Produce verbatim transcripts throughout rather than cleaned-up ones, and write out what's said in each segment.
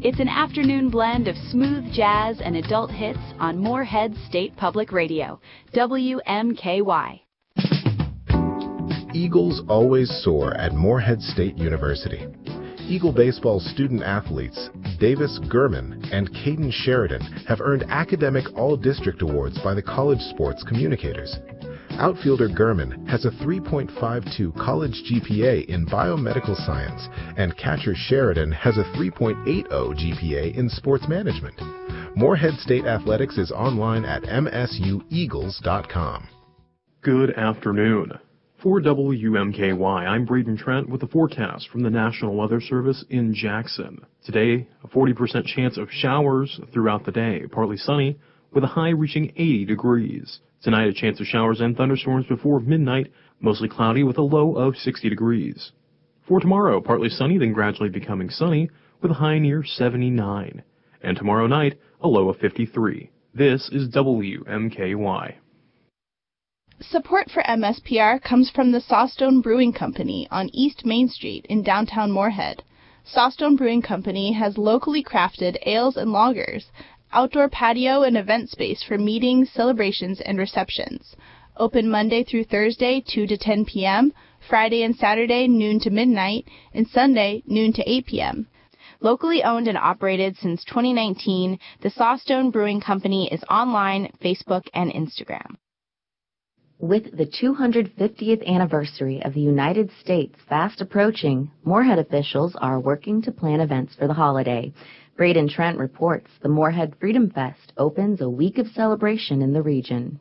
It's an afternoon blend of smooth jazz and adult hits on Moorhead State Public Radio, W M K Y. Eagles always soar at Moorhead State University. Eagle baseball student athletes Davis Gurman and Caden Sheridan have earned academic all-district awards by the College Sports Communicators. Outfielder Gurman has a three point five two college G P A in biomedical science, and catcher Sheridan has a three point eight zero G P A in sports management. Moorhead State Athletics is online at M S U eagles dot com. Good afternoon. For W M K Y, I'm Braden Trent with the forecast from the National Weather Service in Jackson. Today, a forty percent chance of showers throughout the day, partly sunny, with a high reaching eighty degrees. Tonight, a chance of showers and thunderstorms before midnight, mostly cloudy with a low of sixty degrees. For tomorrow, partly sunny, then gradually becoming sunny, with a high near seventy-nine. And tomorrow night, a low of fifty-three. This is W M K Y. Support for M S P R comes from the Sawstone Brewing Company on East Main Street in downtown Moorhead. Sawstone Brewing Company has locally crafted ales and lagers, outdoor patio and event space for meetings, celebrations, and receptions. Open Monday through Thursday, two to ten p.m., Friday and Saturday, noon to midnight, and Sunday, noon to eight p.m. Locally owned and operated since twenty nineteen, the Sawstone Brewing Company is online, Facebook, and Instagram. With the two hundred fiftieth anniversary of the United States fast approaching, Moorhead officials are working to plan events for the holiday. Braden Trent reports the Moorhead Freedom Fest opens a week of celebration in the region.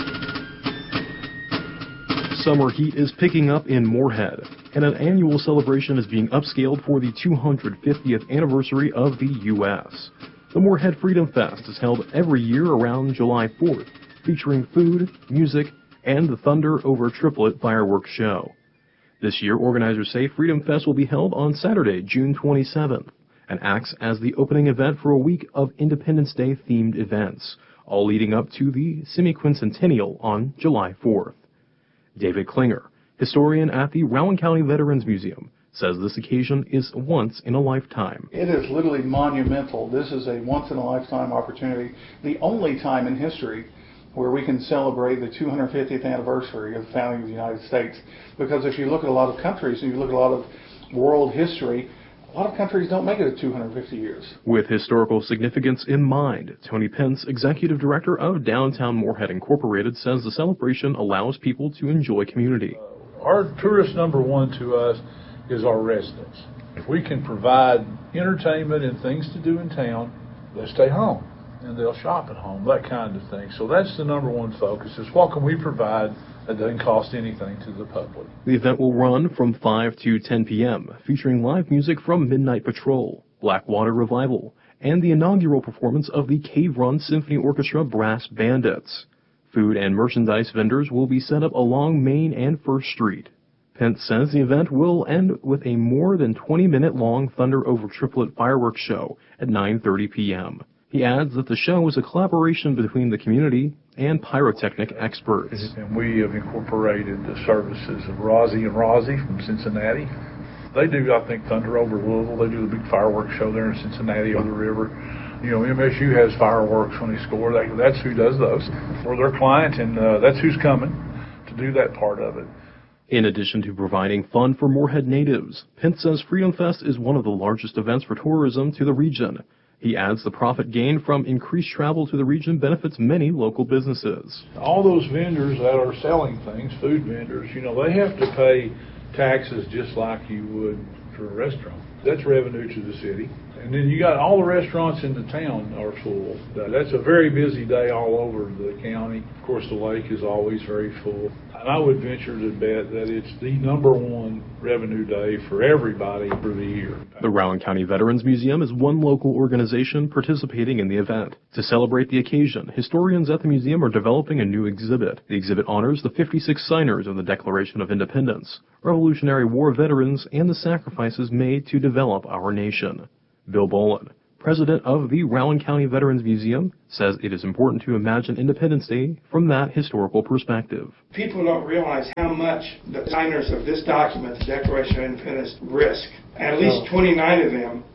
Summer heat is picking up in Moorhead, and an annual celebration is being upscaled for the two hundred fiftieth anniversary of the U S The Moorhead Freedom Fest is held every year around July fourth, featuring food, music, and the Thunder Over Triplet fireworks show. This year, organizers say Freedom Fest will be held on Saturday, June twenty-seventh, and acts as the opening event for a week of Independence Day themed events, all leading up to the semi-quincentennial on July fourth. David Klinger, historian at the Rowan County Veterans Museum, says this occasion is once in a lifetime. It is literally monumental. This is a once in a lifetime opportunity, the only time in history where we can celebrate the two hundred fiftieth anniversary of the founding of the United States. Because if you look at a lot of countries and you look at a lot of world history, a lot of countries don't make it to two hundred fifty years. With historical significance in mind, Tony Pence, executive director of Downtown Moorhead Incorporated, says the celebration allows people to enjoy community. Our tourist number one to us is our residents. If we can provide entertainment and things to do in town, they'll stay home and they'll shop at home, that kind of thing. So that's the number one focus, is what can we provide that doesn't cost anything to the public. The event will run from five to ten p.m., featuring live music from Midnight Patrol, Blackwater Revival, and the inaugural performance of the Cave Run Symphony Orchestra Brass Bandits. Food and merchandise vendors will be set up along Main and First Street. Pence says the event will end with a more than twenty-minute long Thunder Over Triplet fireworks show at nine thirty p.m. He adds that the show is a collaboration between the community and pyrotechnic experts. And we have incorporated the services of Rozzy and Rozzy from Cincinnati. They do, I think, Thunder Over Louisville. They do the big fireworks show there in Cincinnati over the river. You know, M S U has fireworks when they score. They, that's who does those. We're their client, and uh, that's who's coming to do that part of it. In addition to providing fun for Moorhead natives, Pence says Freedom Fest is one of the largest events for tourism to the region. He adds the profit gained from increased travel to the region benefits many local businesses. All those vendors that are selling things, food vendors, you know, they have to pay taxes just like you would for a restaurant. That's revenue to the city. And then you got all the restaurants in the town are full. That's a very busy day all over the county. Of course, the lake is always very full. And I would venture to bet that it's the number one revenue day for everybody for the year. The Rowan County Veterans Museum is one local organization participating in the event. To celebrate the occasion, historians at the museum are developing a new exhibit. The exhibit honors the fifty-six signers of the Declaration of Independence, Revolutionary War veterans, and the sacrifices made to develop our nation. Bill Bolin, president of the Rowan County Veterans Museum, says it is important to imagine Independence Day from that historical perspective. People don't realize how much the signers of this document, the Declaration of Independence, risk. At least twenty-nine of them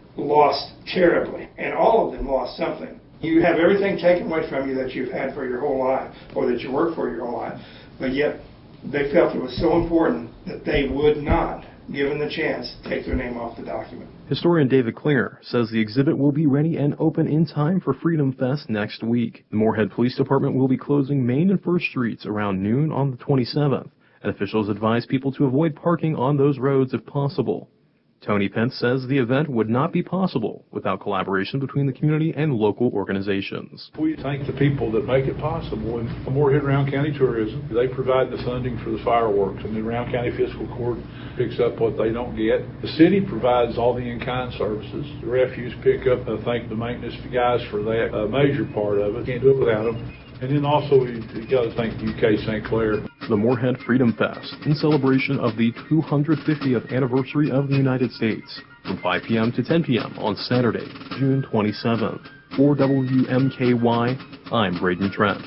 lost terribly, and all of them lost something. You have everything taken away from you that you've had for your whole life, or that you worked for your whole life, but yet they felt it was so important that they would not, given the chance, take their name off the document. Historian David Klinger says the exhibit will be ready and open in time for Freedom Fest next week. The Moorhead Police Department will be closing Main and First Streets around noon on the twenty-seventh, and officials advise people to avoid parking on those roads if possible. Tony Pence says the event would not be possible without collaboration between the community and local organizations. We thank the people that make it possible. And Moorhead Round County Tourism, they provide the funding for the fireworks, and the Round County Fiscal Court picks up what they don't get. The city provides all the in-kind services. The refuse pickup, I thank the maintenance guys for that, a major part of it. Can't do it without them. And then also, we got to thank U K Saint Clair. The Moorhead Freedom Fest, in celebration of the two hundred fiftieth anniversary of the United States, from five p.m. to ten p.m. on Saturday, June twenty-seventh. For W M K Y, I'm Braden Trent.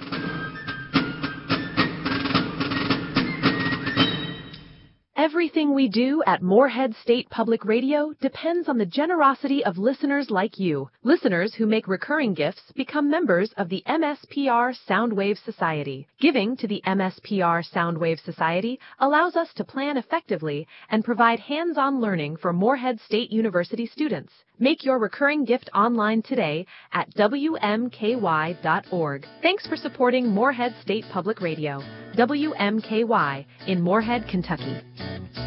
Everything we do at Moorhead State Public Radio depends on the generosity of listeners like you. Listeners who make recurring gifts become members of the M S P R Soundwave Society. Giving to the M S P R Soundwave Society allows us to plan effectively and provide hands-on learning for Moorhead State University students. Make your recurring gift online today at W M K Y dot org. Thanks for supporting Moorhead State Public Radio, W M K Y, in Moorhead, Kentucky.